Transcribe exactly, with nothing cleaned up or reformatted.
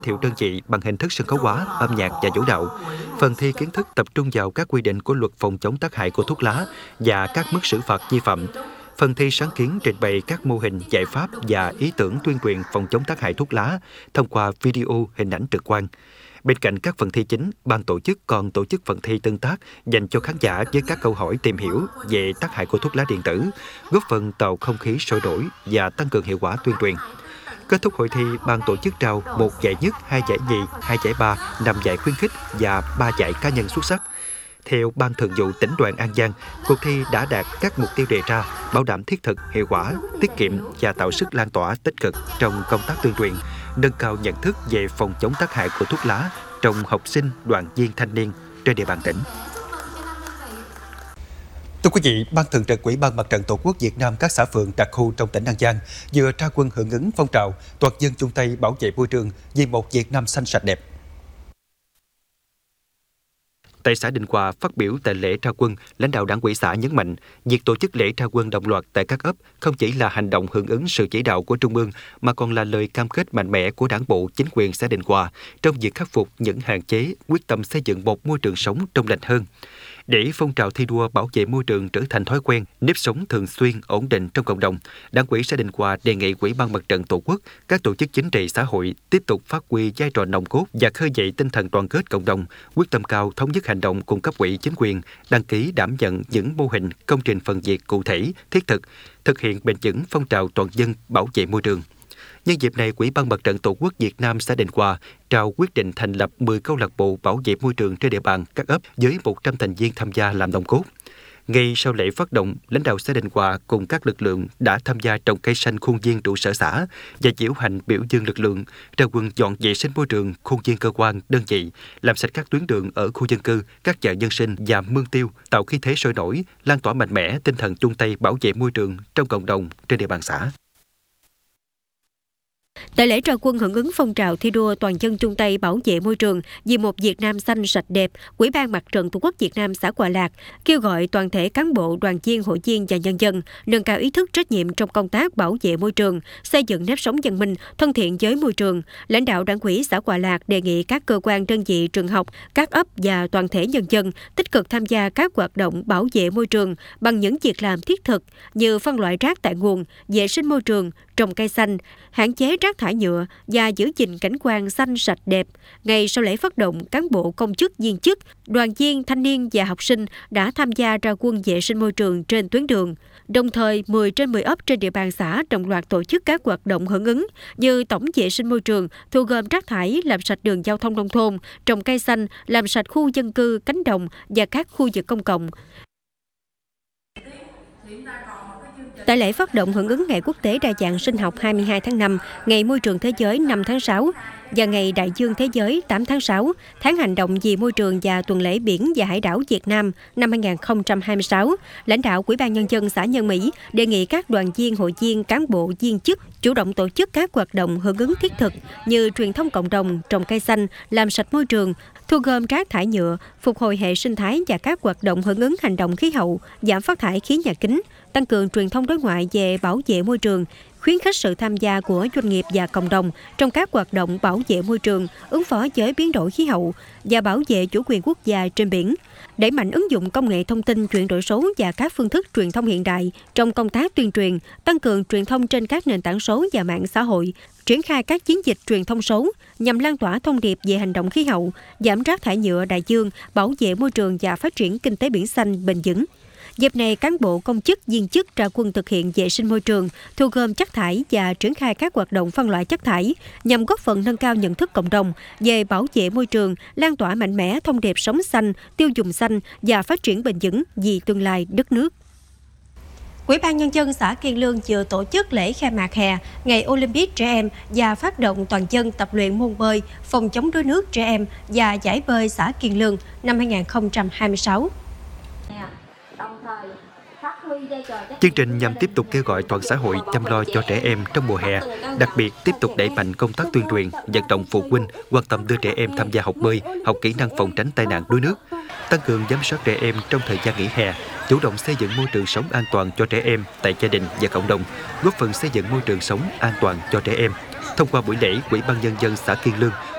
thiệu đơn vị bằng hình thức sân khấu hóa, âm nhạc và vũ đạo. Phần thi kiến thức tập trung vào các quy định của luật phòng chống tác hại của thuốc lá và các mức xử phạt vi phạm. Phần thi sáng kiến trình bày các mô hình, giải pháp và ý tưởng tuyên truyền phòng chống tác hại thuốc lá thông qua video, hình ảnh trực quan. Bên cạnh các phần thi chính, ban tổ chức còn tổ chức phần thi tương tác dành cho khán giả với các câu hỏi tìm hiểu về tác hại của thuốc lá điện tử, góp phần tạo không khí sôi nổi và tăng cường hiệu quả tuyên truyền. Kết thúc hội thi, ban tổ chức trao một giải nhất, hai giải nhì, hai giải ba, năm giải khuyến khích và ba giải cá nhân xuất sắc. Theo Ban Thường vụ Tỉnh đoàn An Giang, cuộc thi đã đạt các mục tiêu đề ra, bảo đảm thiết thực, hiệu quả, tiết kiệm và tạo sức lan tỏa tích cực trong công tác tuyên truyền, nâng cao nhận thức về phòng chống tác hại của thuốc lá trong học sinh, đoàn viên thanh niên trên địa bàn tỉnh. Thưa quý vị, Ban Thường trực Ủy ban Mặt trận Tổ quốc Việt Nam các xã phường đặc khu trong tỉnh An Giang vừa ra quân hưởng ứng phong trào toàn dân chung tay bảo vệ môi trường vì một Việt Nam xanh sạch đẹp. Tại xã Định Hòa, phát biểu tại lễ ra quân, lãnh đạo Đảng ủy xã nhấn mạnh, việc tổ chức lễ ra quân đồng loạt tại các ấp không chỉ là hành động hưởng ứng sự chỉ đạo của Trung ương, mà còn là lời cam kết mạnh mẽ của Đảng bộ, chính quyền xã Định Hòa trong việc khắc phục những hạn chế, quyết tâm xây dựng một môi trường sống trong lành hơn. Để phong trào thi đua bảo vệ môi trường trở thành thói quen, nếp sống thường xuyên, ổn định trong cộng đồng, Đảng ủy xã Định Hòa đề nghị Ủy ban Mặt trận Tổ quốc, các tổ chức chính trị xã hội tiếp tục phát huy vai trò nòng cốt và khơi dậy tinh thần đoàn kết cộng đồng, quyết tâm cao thống nhất hành động cùng cấp ủy chính quyền, đăng ký đảm nhận những mô hình, công trình phần việc cụ thể, thiết thực, thực hiện bền vững phong trào toàn dân bảo vệ môi trường. Nhân dịp này, Ủy ban Mặt trận Tổ quốc Việt Nam xã Định Hòa trao quyết định thành lập mười câu lạc bộ bảo vệ môi trường trên địa bàn các ấp với một trăm thành viên tham gia làm nòng cốt. Ngay sau lễ phát động, lãnh đạo xã Định Hòa cùng các lực lượng đã tham gia trồng cây xanh khuôn viên trụ sở xã và diễu hành biểu dương lực lượng ra quân dọn vệ sinh môi trường khuôn viên cơ quan, đơn vị, làm sạch các tuyến đường ở khu dân cư, các chợ dân sinh và mương tiêu, tạo khí thế sôi nổi, lan tỏa mạnh mẽ tinh thần chung tay bảo vệ môi trường trong cộng đồng trên địa bàn xã. Tại lễ ra quân hưởng ứng phong trào thi đua toàn dân chung tay bảo vệ môi trường vì một Việt Nam xanh sạch đẹp, Ủy ban Mặt trận Tổ quốc Việt Nam xã Hòa Lạc kêu gọi toàn thể cán bộ, đoàn viên, hội viên và nhân dân nâng cao ý thức trách nhiệm trong công tác bảo vệ môi trường, xây dựng nếp sống văn minh, thân thiện với môi trường. Lãnh đạo Đảng ủy xã Hòa Lạc đề nghị các cơ quan, đơn vị, trường học, các ấp và toàn thể nhân dân tích cực tham gia các hoạt động bảo vệ môi trường bằng những việc làm thiết thực như phân loại rác tại nguồn, vệ sinh môi trường, trồng cây xanh, hạn chế rác thải nhựa và giữ gìn cảnh quan xanh sạch đẹp. Ngay sau lễ phát động, cán bộ, công chức, viên chức, đoàn viên, thanh niên và học sinh đã tham gia ra quân vệ sinh môi trường trên tuyến đường. Đồng thời, mười trên mười ấp trên địa bàn xã đồng loạt tổ chức các hoạt động hưởng ứng như tổng vệ sinh môi trường, thu gom rác thải, làm sạch đường giao thông nông thôn, trồng cây xanh, làm sạch khu dân cư, cánh đồng và các khu vực công cộng. Tại lễ phát động hưởng ứng Ngày Quốc tế Đa dạng sinh học hai mươi hai tháng năm, Ngày Môi trường Thế giới năm tháng sáu và Ngày Đại dương Thế giới tám tháng sáu, Tháng hành động vì môi trường và Tuần lễ biển và hải đảo Việt Nam năm hai nghìn không trăm hai mươi sáu, lãnh đạo Ủy ban Nhân dân xã Nhân Mỹ đề nghị các đoàn viên, hội viên, cán bộ, viên chức chủ động tổ chức các hoạt động hưởng ứng thiết thực như truyền thông cộng đồng, trồng cây xanh, làm sạch môi trường, thu gom rác thải nhựa, phục hồi hệ sinh thái và các hoạt động hưởng ứng hành động khí hậu, giảm phát thải khí nhà kính, tăng cường truyền thông đối ngoại về bảo vệ môi trường, khuyến khích sự tham gia của doanh nghiệp và cộng đồng trong các hoạt động bảo vệ môi trường, ứng phó với biến đổi khí hậu và bảo vệ chủ quyền quốc gia trên biển. Đẩy mạnh ứng dụng công nghệ thông tin, chuyển đổi số và các phương thức truyền thông hiện đại trong công tác tuyên truyền, tăng cường truyền thông trên các nền tảng số và mạng xã hội, triển khai các chiến dịch truyền thông số nhằm lan tỏa thông điệp về hành động khí hậu, giảm rác thải nhựa đại dương, bảo vệ môi trường và phát triển kinh tế biển xanh bền vững. Dịp này, cán bộ, công chức, viên chức ra quân thực hiện vệ sinh môi trường, thu gom chất thải và triển khai các hoạt động phân loại chất thải nhằm góp phần nâng cao nhận thức cộng đồng về bảo vệ môi trường, lan tỏa mạnh mẽ thông điệp sống xanh, tiêu dùng xanh và phát triển bền vững vì tương lai đất nước. Ủy ban Nhân dân xã Kiên Lương vừa tổ chức lễ khai mạc hè, Ngày Olympic trẻ em và phát động toàn dân tập luyện môn bơi, phòng chống đuối nước trẻ em và giải bơi xã Kiên Lương năm hai nghìn không trăm hai mươi sáu. Chương trình nhằm tiếp tục kêu gọi toàn xã hội chăm lo cho trẻ em trong mùa hè, đặc biệt tiếp tục đẩy mạnh công tác tuyên truyền, vận động phụ huynh quan tâm đưa trẻ em tham gia học bơi, học kỹ năng phòng tránh tai nạn đuối nước, tăng cường giám sát trẻ em trong thời gian nghỉ hè, chủ động xây dựng môi trường sống an toàn cho trẻ em tại gia đình và cộng đồng, góp phần xây dựng môi trường sống an toàn cho trẻ em. Thông qua buổi lễ, Ủy ban Nhân dân xã Kiên Lương